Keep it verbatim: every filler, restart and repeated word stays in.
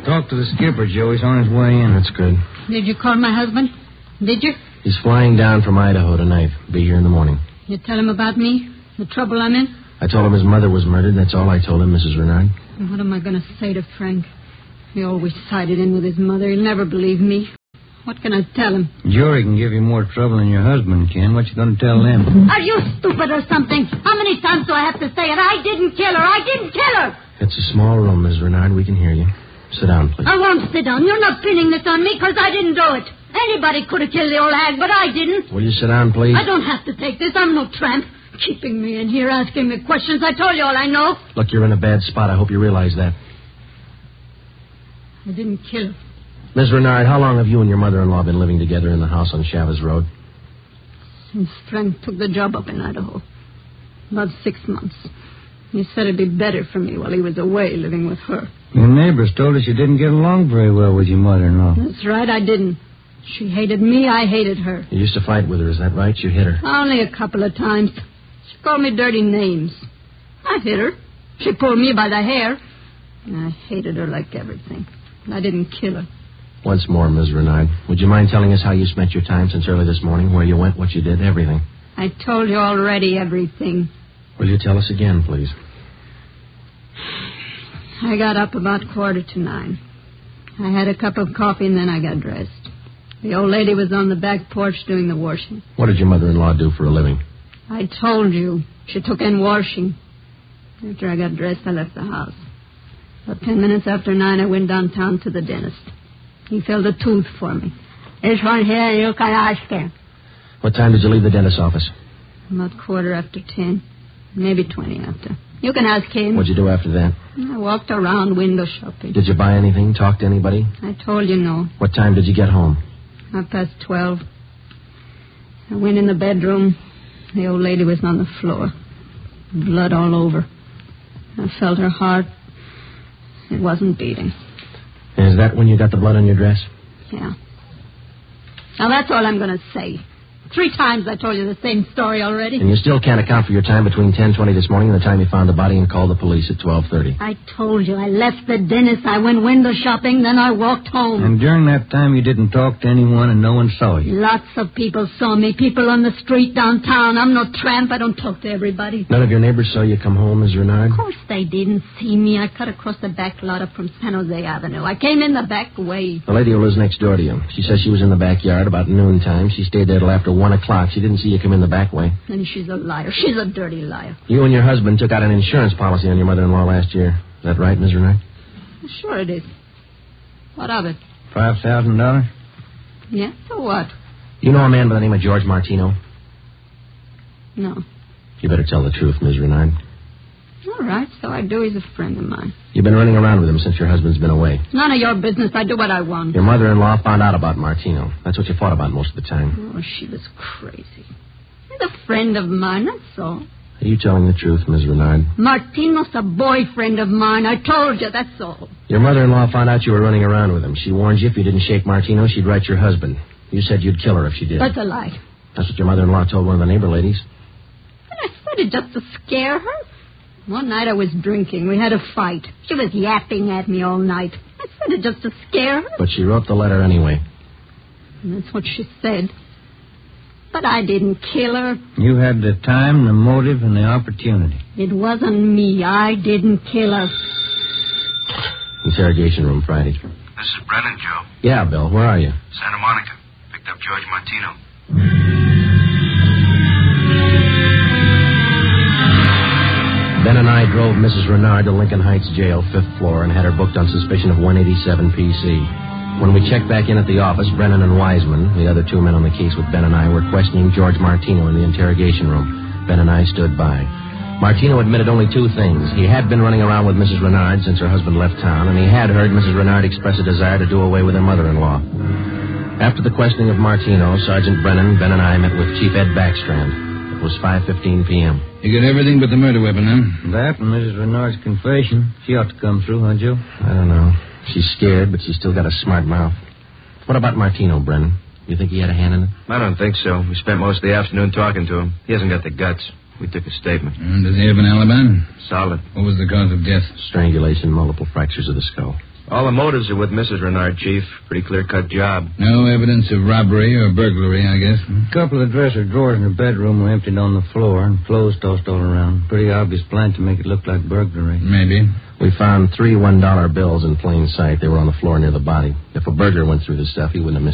talked to the skipper, Joe. He's on his way in. That's good. Did you call my husband? Did you? He's flying down from Idaho tonight. Be here in the morning. You tell him about me? The trouble I'm in? I told him his mother was murdered. That's all I told him, Missus Renard. What am I going to say to Frank? He always sided in with his mother. He'll never believe me. What can I tell him? Jory can give you more trouble than your husband can. What you going to tell them? Are you stupid or something? How many times do I have to say it? I didn't kill her. I didn't kill her. It's a small room, Miss Renard. We can hear you. Sit down, please. I won't sit down. You're not pinning this on me because I didn't do it. Anybody could have killed the old hag, but I didn't. Will you sit down, please? I don't have to take this. I'm no tramp. Keeping me in here, asking me questions. I told you all I know. Look, you're in a bad spot. I hope you realize that. I didn't kill her. Miss Renard, how long have you and your mother-in-law been living together in the house on Chavez Road? Since Frank took the job up in Idaho. About six months. He said it'd be better for me while he was away living with her. Your neighbors told us you didn't get along very well with your mother-in-law. That's right, I didn't. She hated me, I hated her. You used to fight with her, is that right? You hit her? Only a couple of times. She called me dirty names. I hit her. She pulled me by the hair. And I hated her like everything. I didn't kill her. Once more, Miss Renard, would you mind telling us how you spent your time since early this morning, where you went, what you did, everything? I told you already everything. Will you tell us again, please? I got up about quarter to nine. I had a cup of coffee and then I got dressed. The old lady was on the back porch doing the washing. What did your mother-in-law do for a living? I told you. She took in washing. After I got dressed, I left the house. About ten minutes after nine, I went downtown to the dentist. He filled a tooth for me. This one here, you can ask him. What time did you leave the dentist's office? About quarter after ten. Maybe twenty after. You can ask him. What'd you do after that? I walked around window shopping. Did you buy anything? Talk to anybody? I told you no. What time did you get home? Half past twelve. I went in the bedroom. The old lady was on the floor. Blood all over. I felt her heart. It wasn't beating. Is that when you got the blood on your dress? Yeah. Now, that's all I'm going to say. Three times I told you the same story already. And you still can't account for your time between ten twenty this morning and the time you found the body and called the police at twelve thirty. I told you. I left the dentist. I went window shopping. Then I walked home. And during that time, you didn't talk to anyone and no one saw you? Lots of people saw me. People on the street downtown. I'm no tramp. I don't talk to everybody. None of your neighbors saw you come home, Miss Renard? Of course they didn't see me. I cut across the back lot up from San Jose Avenue. I came in the back way. The lady who lives next door to you. She says she was in the backyard about noontime. She stayed there till after one o'clock. She didn't see you come in the back way. And she's a liar. She's a dirty liar. You and your husband took out an insurance policy on your mother-in-law last year. Is that right, Miss Renard? Sure it is. What of it? Five thousand dollars? Yeah, so what? You know a man by the name of George Martino? No. You better tell the truth, Miss Renard. All right, so I do. He's a friend of mine. You've been running around with him since your husband's been away. None of your business. I do what I want. Your mother-in-law found out about Martino. That's what you fought about most of the time. Oh, she was crazy. He's a friend of mine, that's all. Are you telling the truth, Miss Renard? Martino's a boyfriend of mine. I told you, that's all. Your mother-in-law found out you were running around with him. She warned you if you didn't shake Martino, she'd write your husband. You said you'd kill her if she did. That's a lie. That's what your mother-in-law told one of the neighbor ladies. And I said it just to scare her. One night I was drinking. We had a fight. She was yapping at me all night. I said it just to scare her. But she wrote the letter anyway. And that's what she said. But I didn't kill her. You had the time, the motive, and the opportunity. It wasn't me. I didn't kill her. Interrogation room Friday. This is Brennan, Joe. Yeah, Bill. Where are you? Santa Monica. Picked up George Martino. Ben and I drove Missus Renard to Lincoln Heights Jail, fifth floor, and had her booked on suspicion of one eighty-seven P C. When we checked back in at the office, Brennan and Wiseman, the other two men on the case with Ben and I, were questioning George Martino in the interrogation room. Ben and I stood by. Martino admitted only two things. He had been running around with Missus Renard since her husband left town, and he had heard Missus Renard express a desire to do away with her mother-in-law. After the questioning of Martino, Sergeant Brennan, Ben and I met with Chief Ed Backstrand. It was five fifteen p.m. You got everything but the murder weapon, huh? That and Missus Renard's confession. She ought to come through, huh, Joe? I don't know. She's scared, but she's still got a smart mouth. What about Martino, Brennan? You think he had a hand in it? I don't think so. We spent most of the afternoon talking to him. He hasn't got the guts. We took a statement. And does he have an alibi? Solid. What was the cause of death? Strangulation, multiple fractures of the skull. All the motives are with Missus Renard, Chief. Pretty clear-cut job. No evidence of robbery or burglary, I guess. A couple of dresser drawers in her bedroom were emptied on the floor and clothes tossed all around. Pretty obvious plan to make it look like burglary. Maybe. We found three one-dollar bills in plain sight. They were on the floor near the body. If a burglar went through the stuff, he wouldn't have missed